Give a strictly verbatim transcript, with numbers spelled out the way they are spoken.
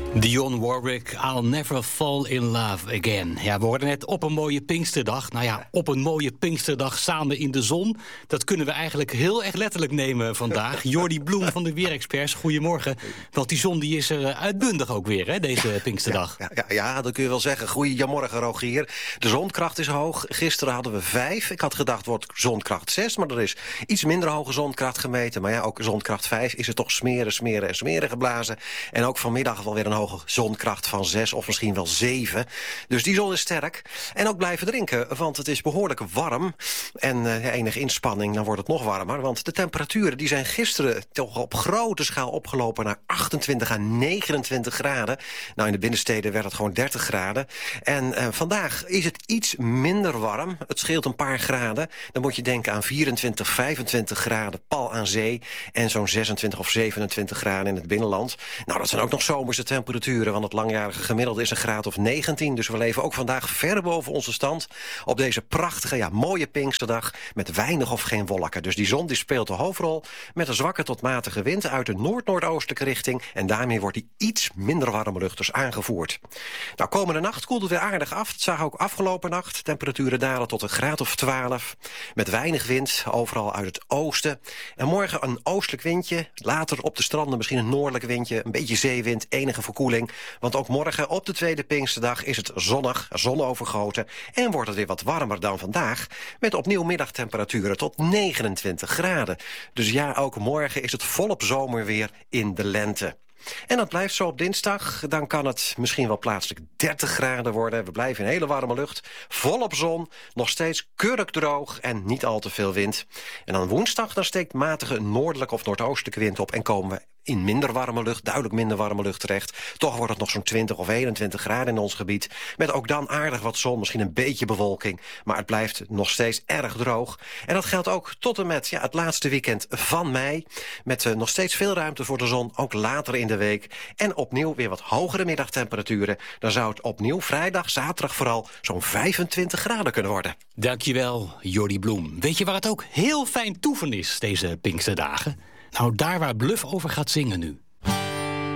Dionne Warwick, I'll never fall in love again. Ja, we hoorden net op een mooie Pinksterdag. Nou ja, op een mooie Pinksterdag samen in de zon. Dat kunnen we eigenlijk heel erg letterlijk nemen vandaag. Jordi Bloem van de Weerexperts, goedemorgen. Want die zon die is er uitbundig ook weer, hè, deze Pinksterdag. Ja, ja, ja, dat kun je wel zeggen. Goedemorgen, Rogier. De zonkracht is hoog. Gisteren hadden we vijf. Ik had gedacht, wordt zonkracht zes, maar er is iets minder hoge zonkracht gemeten. Maar ja, ook zonkracht vijf is het toch smeren, smeren en smeren geblazen. En ook vanmiddag wel weer een hoge zonkracht van zes of misschien wel zeven. Dus die zon is sterk. En ook blijven drinken, want het is behoorlijk warm. En uh, enige inspanning, dan wordt het nog warmer. Want de temperaturen die zijn gisteren toch op grote schaal opgelopen naar achtentwintig à negenentwintig graden. Nou, in de binnensteden werd het gewoon dertig graden. En uh, vandaag is het iets minder warm. Het scheelt een paar graden. Dan moet je denken aan vierentwintig, vijfentwintig graden pal aan zee. En zo'n zesentwintig of zevenentwintig graden in het binnenland. Nou, dat zijn ook nog zomerse temperaturen. Want het langjarige gemiddelde is een graad of negentien. Dus we leven ook vandaag ver boven onze stand. Op deze prachtige, ja, mooie Pinksterdag. Met weinig of geen wolken. Dus die zon die speelt de hoofdrol. Met een zwakke tot matige wind uit de noord-noordoostelijke richting. En daarmee wordt die iets minder warme lucht dus aangevoerd. Nou, komende nacht koelt het weer aardig af. Dat zagen we ook afgelopen nacht. Temperaturen dalen tot een graad of twaalf. Met weinig wind, overal uit het oosten. En morgen een oostelijk windje. Later op de stranden misschien een noordelijk windje. Een beetje zeewind, enige verkoeling. Want ook morgen op de tweede Pinksterdag is het zonnig, zonovergoten. En wordt het weer wat warmer dan vandaag. Met opnieuw middagtemperaturen tot negenentwintig graden. Dus ja, ook morgen is het volop zomerweer in de lente. En dat blijft zo op dinsdag. Dan kan het misschien wel plaatselijk dertig graden worden. We blijven in hele warme lucht. Volop zon. Nog steeds keurig droog en niet al te veel wind. En dan woensdag dan steekt matige noordelijke of noordoostelijke wind op. En komen we in minder warme lucht, duidelijk minder warme lucht terecht. Toch wordt het nog zo'n twintig of eenentwintig graden in ons gebied. Met ook dan aardig wat zon, misschien een beetje bewolking. Maar het blijft nog steeds erg droog. En dat geldt ook tot en met ja, het laatste weekend van mei. Met uh, nog steeds veel ruimte voor de zon, ook later in de week. En opnieuw weer wat hogere middagtemperaturen. Dan zou het opnieuw vrijdag, zaterdag vooral zo'n vijfentwintig graden kunnen worden. Dankjewel, Jordi Bloem. Weet je waar het ook heel fijn toeven is, deze Pinksterdagen? Nou, daar waar Bluff over gaat zingen nu.